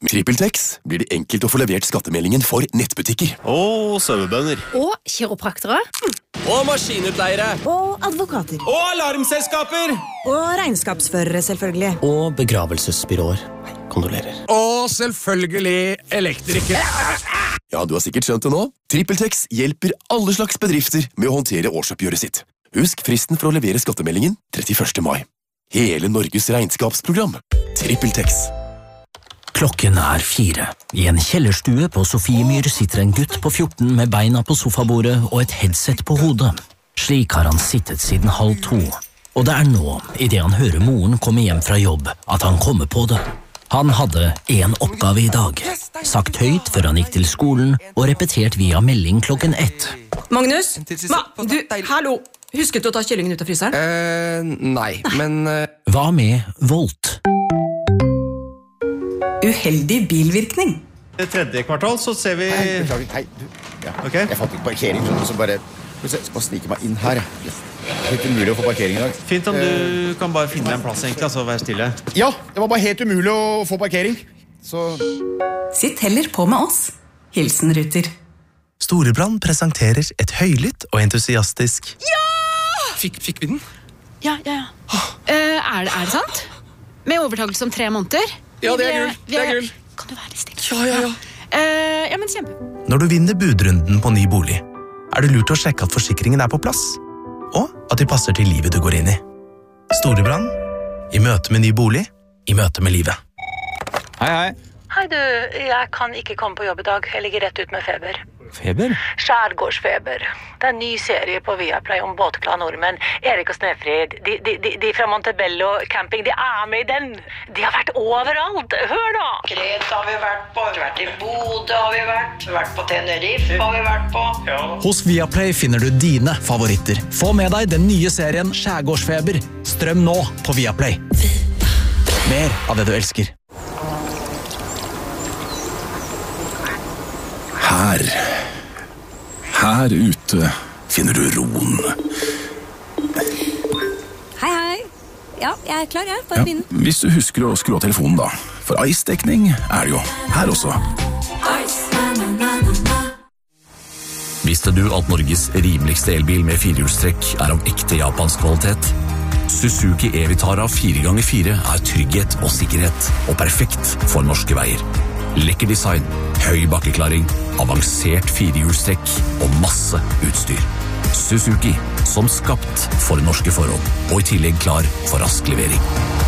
TrippelTex blir det enkelt å få levert skattemeldingen for nettbutikker. Og sauebønder. Og kiropraktere. Og maskinutleiere. Og advokater. Og alarmselskaper. Og regnskapsførere, selvfølgelig. Og begravelsesbyråer. Kondolerer. Og selvfølgelig elektrikere. Ja, du har sikkert skjønt det nå. TrippelTex hjelper alle slags bedrifter med å håndtere årsoppgjøret sitt. Husk fristen for å levere skattemeldingen 31. mai. Hele Norges regnskapsprogram. TrippelTex. Klokken 4. I en kjellerstue på Sofiemyr sitter en gutt på 14 med beina på sofabordet og et headset på hodet. Slik har han sittet siden 1:30. Og det nå, i det han hører moren komme hjem fra jobb, at han kommer på det. Han hadde en oppgave i dag. Sagt høyt før han gikk til skolen, og repetert via melding klokken 1. Magnus? Hallo! Husket du å ta kyllingen ut av fryseren? Nei, men... Hva med Volt? Uheldig bilvirkning. I tredje kvartal så ser vi... Hei, du. Ja. Okay. Jeg fant ikke parkering, så bare... Jeg skal bare snike meg inn her. Det er helt umulig å få parkering i dag. Fint om du kan bare finne en plass egentlig, altså være stille. Ja, det var bare helt umulig å få parkering. Så... Sitt heller på med oss. Hilsen Ruter. Storebrand presenterer et høylytt og entusiastisk... Ja! Fikk vi den? Ja. Er det sant? Med overtakelse om 3 måneder? Ja, det er gull. Kan du være stille? Ja. Ja, men kjempe. Når du vinner budrunden på ny bolig, det lurt å sjekke at forsikringen på plass, og at de passer til livet du går inn i. Storebrand, i møte med ny bolig, i møte med livet. Hei. Hei du, jeg kan ikke komme på jobb i dag. Jeg ligger rett ut med feber. Feber? Skjærgårdsfeber. Det er en ny serie på Viaplay om båtglade nordmenn. Erik og Snefrid, de fra Montebello camping, de med i den. De har vært overalt. Hør da! Kreta har vi vært på, vi har vært i Bodø har vi vært på Tenerife har vi vært på. Ja. Hos Viaplay finner du dine favoritter. Få med deg den nye serien Skjærgårdsfeber. Strøm nå på Viaplay. Mer av det du elsker. Her ute finner du roen. Hei. Ja, jeg klar, jeg. Bare begynn. Hvis du husker å skru av telefonen da. For Ice-dekning det jo her også. Visste du at Norges rimeligste elbil med 4-hjulstrekk av ekte japansk kvalitet? Suzuki e-Vitara 4x4 trygghet og sikkerhet, og perfekt for norske veier. Lekker design, høy bakkeklaring, avansert 4-hjulstrekk og masse utstyr. Suzuki, som skapt for norske forhold, og i tillegg klar for rask levering.